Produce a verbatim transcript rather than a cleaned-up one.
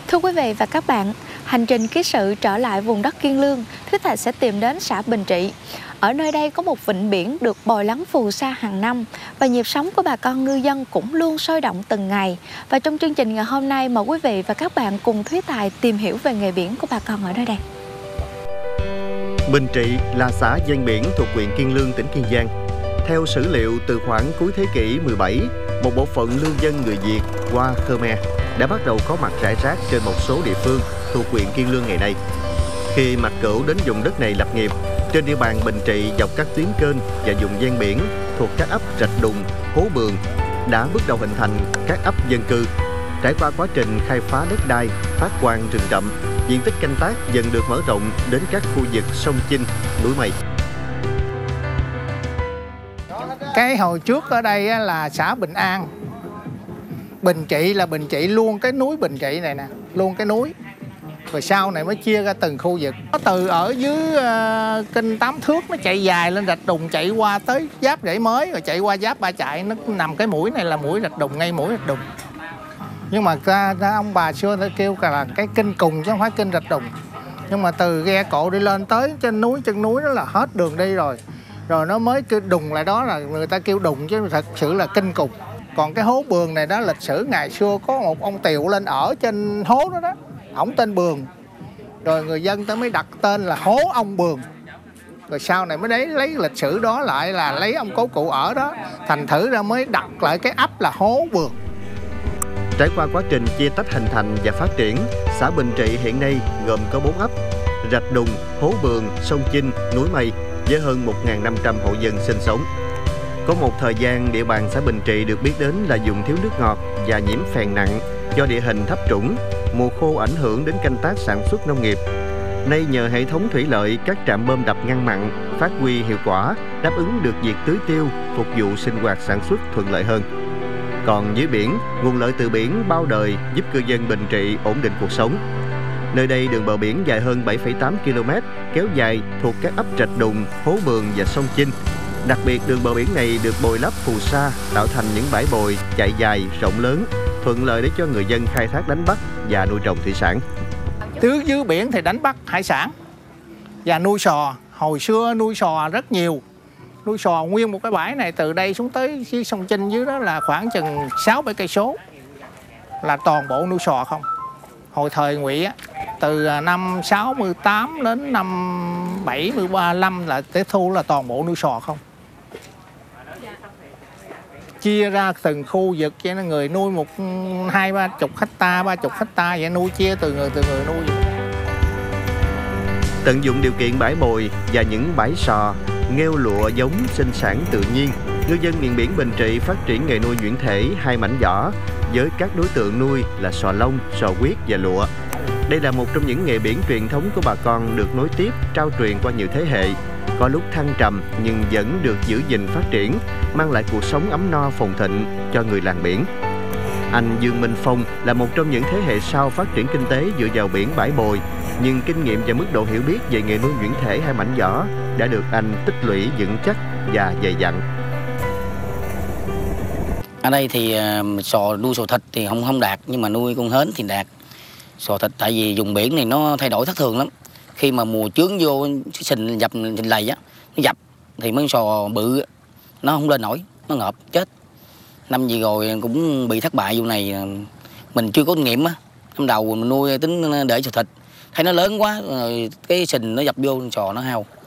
Thưa quý vị và các bạn, hành trình ký sự trở lại vùng đất Kiên Lương, Thúy Thạch sẽ tìm đến xã Bình Trị. Ở nơi đây có một vịnh biển được bồi lắng phù sa hàng năm và nhịp sống của bà con ngư dân cũng luôn sôi động từng ngày. Và trong chương trình ngày hôm nay, mời quý vị và các bạn cùng Thúy Tài tìm hiểu về nghề biển của bà con ở nơi đây. Bình Trị là xã ven biển thuộc huyện Kiên Lương, tỉnh Kiên Giang. Theo sử liệu từ khoảng cuối thế kỷ mười bảy, một bộ phận lưu dân người Việt qua Khmer đã bắt đầu có mặt rải rác trên một số địa phương thuộc huyện Kiên Lương ngày nay. Khi Mạc Cửu đến vùng đất này lập nghiệp, trên địa bàn Bình Trị dọc các tuyến kênh và vùng ven biển thuộc các ấp Rạch Đùng, Hố Bường đã bước đầu hình thành các ấp dân cư. Trải qua quá trình khai phá đất đai, phát quang rừng rậm, diện tích canh tác dần được mở rộng đến các khu vực sông Chinh, núi Mây. Cái hồi trước ở đây là xã Bình An. Bình Trị là Bình Trị luôn cái núi Bình Trị này nè, luôn cái núi. Rồi sau này mới chia ra từng khu vực. Nó từ ở dưới uh, kênh Tám Thước nó chạy dài lên Rạch Đùng, chạy qua tới Giáp Rẫy Mới, rồi chạy qua Giáp Ba Chạy. Nó nằm cái mũi này là mũi Rạch Đùng, ngay mũi Rạch Đùng. Nhưng mà ta, ta, ông bà xưa ta kêu là cái kênh Cùng chứ không phải kênh Rạch Đùng. Nhưng mà từ ghe cộ đi lên tới trên núi, chân núi đó là hết đường đi rồi. Rồi nó mới kêu Đùng lại, đó là người ta kêu Đùng chứ thật sự là kênh Cùng. Còn cái hố Bường này đó, lịch sử ngày xưa có một ông Tiệu lên ở trên hố đó đó. Ổng tên Bường. Rồi người dân ta mới đặt tên là hố ông Bường. Rồi sau này mới lấy, lấy lịch sử đó lại là lấy ông cố cụ ở đó. Thành thử ra mới đặt lại cái ấp là hố Bường. Trải qua quá trình chia tách hình thành và phát triển, xã Bình Trị hiện nay gồm có bốn ấp: Rạch Đùng, Hố Bường, sông Chinh, núi Mây, với hơn một nghìn năm trăm hộ dân sinh sống. Có một thời gian, địa bàn xã Bình Trị được biết đến là vùng thiếu nước ngọt và nhiễm phèn nặng do địa hình thấp trũng, mùa khô ảnh hưởng đến canh tác sản xuất nông nghiệp. Nay nhờ hệ thống thủy lợi, các trạm bơm đập ngăn mặn phát huy hiệu quả, đáp ứng được việc tưới tiêu, phục vụ sinh hoạt sản xuất thuận lợi hơn. Còn dưới biển, nguồn lợi từ biển bao đời giúp cư dân Bình Trị ổn định cuộc sống. Nơi đây đường bờ biển dài hơn bảy phẩy tám ki lô mét, kéo dài thuộc các ấp Rạch Đùng, Hố Bường và sông Chinh. Đặc biệt, đường bờ biển này được bồi lấp phù sa, tạo thành những bãi bồi chạy dài, rộng lớn, thuận lợi để cho người dân khai thác đánh bắt và nuôi trồng thủy sản. Tứ dưới biển thì đánh bắt hải sản và nuôi sò. Hồi xưa nuôi sò rất nhiều. Nuôi sò nguyên một cái bãi này từ đây xuống tới sông Chinh dưới đó là khoảng chừng sáu bảy cây số. Là toàn bộ nuôi sò không. Hồi thời Ngụy á, từ năm sáu mươi tám đến năm bảy mươi lăm là tới thu là toàn bộ nuôi sò không. Chia ra từng khu vực cho nên người nuôi một hai ba chục hecta, ba chục hecta vậy, nuôi chia từ người từ người nuôi. Tận dụng điều kiện bãi bồi và những bãi sò, nghêu lụa giống sinh sản tự nhiên, ngư dân miền biển Bình Trị phát triển nghề nuôi nhuyễn thể hai mảnh giỏ với các đối tượng nuôi là sò lông, sò huyết và lụa. Đây là một trong những nghề biển truyền thống của bà con được nối tiếp, trao truyền qua nhiều thế hệ. Có lúc thăng trầm nhưng vẫn được giữ gìn phát triển, mang lại cuộc sống ấm no phồn thịnh cho người làng biển. Anh Dương Minh Phong là một trong những thế hệ sau phát triển kinh tế dựa vào biển bãi bồi, nhưng kinh nghiệm và mức độ hiểu biết về nghề nuôi nhuyễn thể hai mảnh giỏ đã được anh tích lũy vững chắc và dày dặn. Ở đây thì sò nuôi sò thịt thì không không đạt, nhưng mà nuôi con hến thì đạt. Sò thịt tại vì vùng biển này nó thay đổi thất thường lắm. Khi mà mùa chướng vô sình dập sình lầy á, nó dập thì mấy sò bự nó không lên nổi, nó ngợp chết. Năm gì rồi cũng bị thất bại vụ này, mình chưa có kinh nghiệm á. Năm đầu mình nuôi tính để sò thịt, thấy nó lớn quá rồi cái sình nó dập vô sò nó hao.